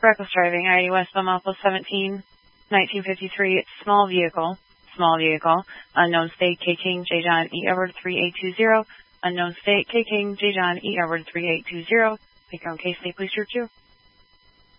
Reckless driving, ID westbound Southwest 17, 1953. It's small vehicle. Unknown state, K. King, J. John, E. Edward 3820. Unknown state, K. King, J. John, E. Edward 3820. Take your own case, stay please, 2.